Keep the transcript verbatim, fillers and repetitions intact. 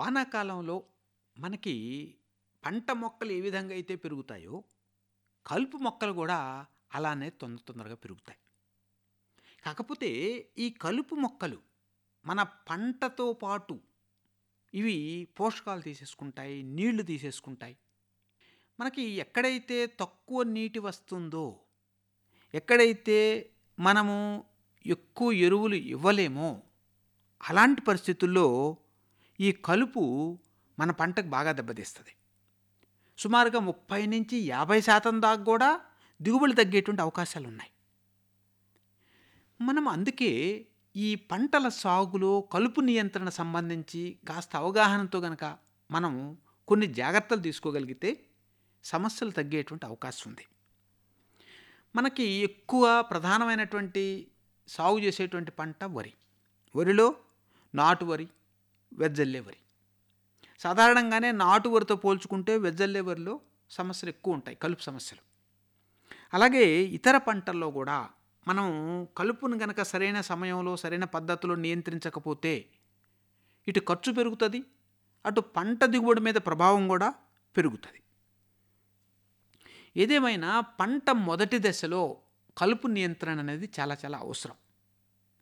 వానాకాలంలో మనకి పంట మొక్కలు ఏ విధంగా అయితే పెరుగుతాయో, కలుపు మొక్కలు గూడా అలానే తొందర తొందరగా పెరుగుతాయి. కాకపోతే ఈ కలుపు మొక్కలు మన పంటతో పాటు ఇవి పోషకాలు తీసేసుకుంటాయి, నీళ్లు తీసేసుకుంటాయి. మనకి ఎక్కడైతే తక్కువ నీటి వస్తుందో, ఎక్కడైతే మనము ఎక్కువ ఎరువులు ఇవ్వలేమో, అలాంటి పరిస్థితుల్లో ఈ కలుపు మన పంటకు బాగా దెబ్బతీస్తది. సుమారుగా ముప్పై నుంచి యాభై శాతం దాకా కూడా దిగుబడి తగ్గేటువంటి అవకాశాలున్నాయి. మనం అందుకే ఈ పంటల సాగులో కలుపు నియంత్రణ సంబంధించి కాస్త అవగాహనతో గనక మనం కొన్ని జాగ్రత్తలు తీసుకోగలిగితే సమస్యలు తగ్గేటువంటి అవకాశం ఉంది. మనకి ఎక్కువ ప్రధానమైనటువంటి సాగు చేసేటువంటి పంట వరి. వరిలో నాటు వరి, వెదజల్లే వరి. సాధారణంగానే నాటు వరితో పోల్చుకుంటే వెదజల్లే వరిలో సమస్యలు ఎక్కువ ఉంటాయి, కలుపు సమస్యలు. అలాగే ఇతర పంటల్లో కూడా మనం కలుపును గనక సరైన సమయంలో సరైన పద్ధతిలో నియంత్రించకపోతే ఇటు ఖర్చు పెరుగుతుంది, అటు పంట దిగుబడి మీద ప్రభావం కూడా పెరుగుతుంది. ఏదేమైనా పంట మొదటి దశలో కలుపు నియంత్రణ అనేది చాలా చాలా అవసరం.